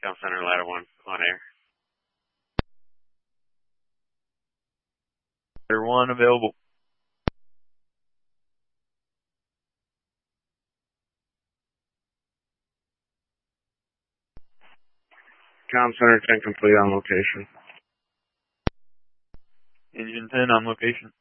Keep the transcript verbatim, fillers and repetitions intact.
Comm Center, ladder one, on air. Ladder one available. Comm Center ten complete on location. Engine ten on location.